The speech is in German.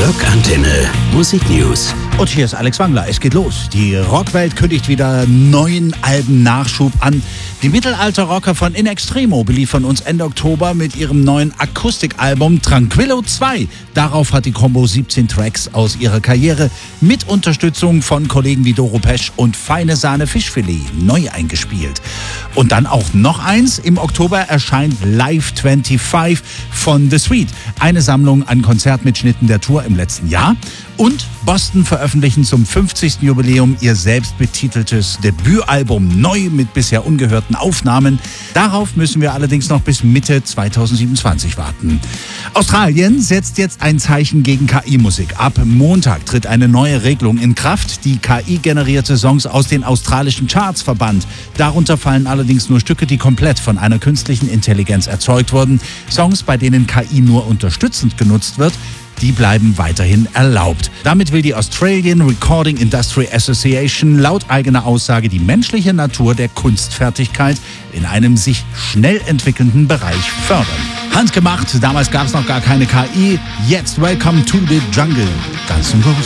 Rockantenne Musik News. Und hier ist Alex Wangler. Es geht los. Die Rockwelt kündigt wieder 9 Alben Nachschub an. Die Mittelalter-Rocker von In Extremo beliefern uns Ende Oktober mit ihrem neuen Akustikalbum Tranquillo 2. Darauf hat die Combo 17 Tracks aus ihrer Karriere mit Unterstützung von Kollegen wie Doro Pesch und Feine Sahne Fischfilet neu eingespielt. Und dann auch noch eins. Im Oktober erscheint Live 25 von The Sweet. Eine Sammlung an Konzertmitschnitten der Tour im letzten Jahr. Und Boston veröffentlichen zum 50. Jubiläum ihr selbstbetiteltes Debütalbum neu mit bisher ungehörten Aufnahmen. Darauf müssen wir allerdings noch bis Mitte 2027 warten. Australien setzt jetzt ein Zeichen gegen KI-Musik. Ab Montag tritt eine neue Regelung in Kraft, die KI-generierte Songs aus den australischen Charts verbannt. Darunter fallen allerdings nur Stücke, die komplett von einer künstlichen Intelligenz erzeugt wurden. Songs, bei denen KI nur unterstützend genutzt wird, die bleiben weiterhin erlaubt. Damit will die Australian Recording Industry Association laut eigener Aussage die menschliche Natur der Kunstfertigkeit in einem sich schnell entwickelnden Bereich fördern. Handgemacht, damals gab es noch gar keine KI. Jetzt Welcome to the Jungle. Ganz im